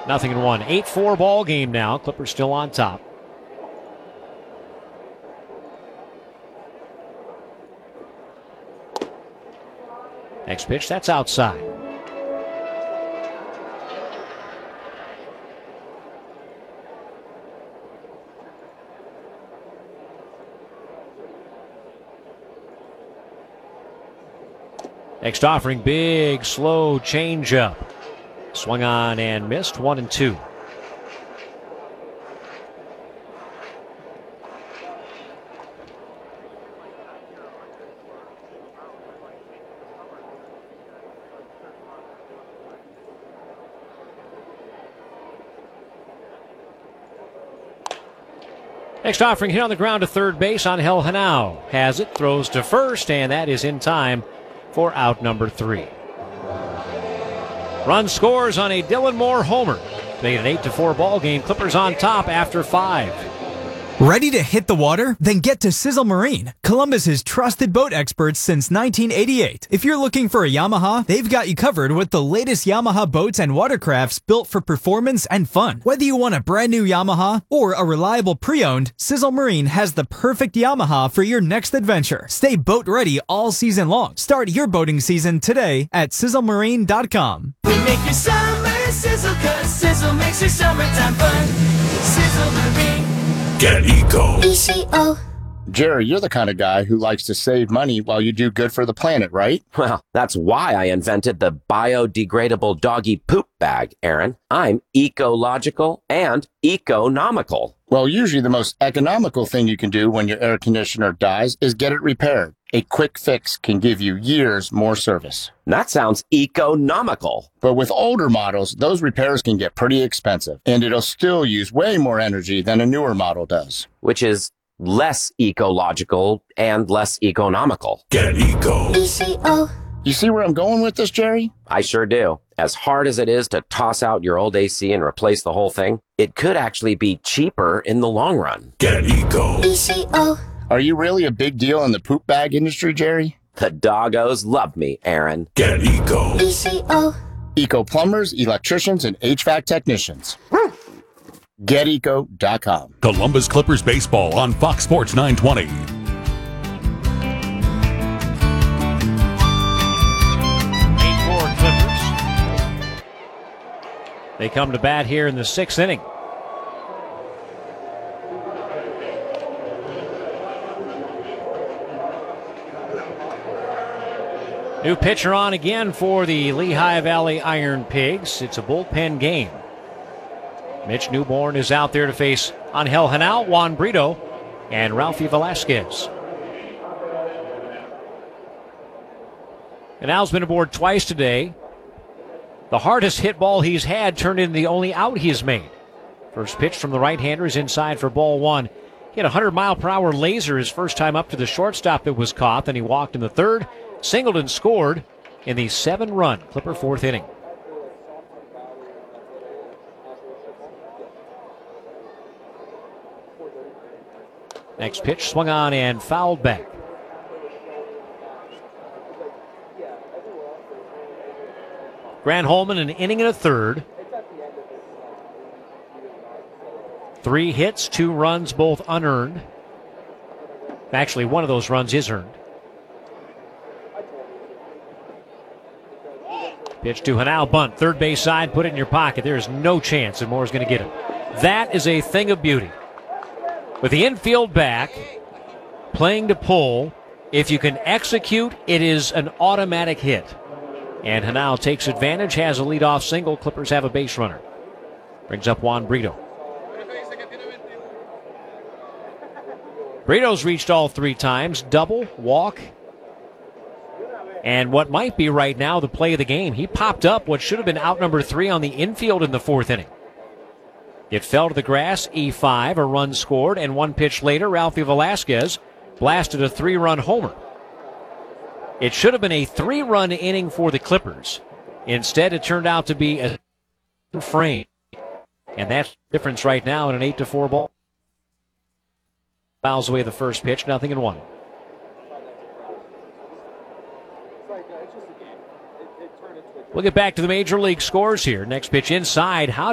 0-1. 8-4 ball game now. Clippers still on top. Next pitch, that's outside. Next offering, big, slow changeup. Swung on and missed, 1-2. Next offering, hit on the ground to third base. Angel Henao has it, throws to first, and that is in time for out number 3. Run scores on a Dylan Moore homer. Made an 8-4 ball game. Clippers on top after 5. Ready to hit the water? Then get to Sizzle Marine, Columbus's trusted boat experts since 1988. If you're looking for a Yamaha, they've got you covered with the latest Yamaha boats and watercrafts built for performance and fun. Whether you want a brand new Yamaha or a reliable pre-owned, Sizzle Marine has the perfect Yamaha for your next adventure. Stay boat ready all season long. Start your boating season today at sizzlemarine.com. We make your summer sizzle, 'cause Sizzle makes your summertime fun. Sizzle Marine. Get Eco. ECO. Jerry, you're the kind of guy who likes to save money while you do good for the planet, right? Well, that's why I invented the biodegradable doggy poop bag, Aaron. I'm ecological and economical. Well, usually the most economical thing you can do when your air conditioner dies is get it repaired. A quick fix can give you years more service. That sounds economical. But with older models, those repairs can get pretty expensive, and it'll still use way more energy than a newer model does. Which is less ecological and less economical. Get Eco. ECO. You see where I'm going with this, Jerry? I sure do. As hard as it is to toss out your old AC and replace the whole thing, it could actually be cheaper in the long run. Get Eco. ECO. Are you really a big deal in the poop bag industry, Jerry? The doggos love me, Aaron. Get Eco. ECO. Eco plumbers, electricians, and HVAC technicians. GetEco.com. Columbus Clippers baseball on Fox Sports 920. 8-4 Clippers. They come to bat here in the 6th inning. New pitcher on again for the Lehigh Valley Iron Pigs. It's a bullpen game. Mitch Newborn is out there to face Angel Henao, Juan Brito, and Ralphie Velasquez. Henao has been aboard twice today. The hardest hit ball he's had turned into the only out he's made. First pitch from the right-hander is inside for ball 1. He had a 100-mile-per-hour laser his first time up to the shortstop that was caught. Then he walked in the 3rd, singled and scored in the 7-run Clipper 4th inning. Next pitch swung on and fouled back. Grant Holman an inning and a 3rd. 3 hits, 2 runs, both unearned. Actually, one of those runs is earned. Pitch to Henao, bunt, third base side, put it in your pocket. There's no chance that Moore's going to get it. That is a thing of beauty. With the infield back, playing to pull, if you can execute, it is an automatic hit. And Henao takes advantage, has a leadoff single. Clippers have a base runner. Brings up Juan Brito. Brito's reached all 3 times. Double, walk, and what might be right now the play of the game. He popped up what should have been out number 3 on the infield in the 4th inning. It fell to the grass, E5, a run scored, and 1 pitch later, Ralphie Velasquez blasted a 3-run homer. It should have been a 3-run inning for the Clippers. Instead, it turned out to be a frame. And that's the difference right now in an 8-4 ball. Fouls away the first pitch, 0-1. We'll get back to the major league scores here. Next pitch inside. How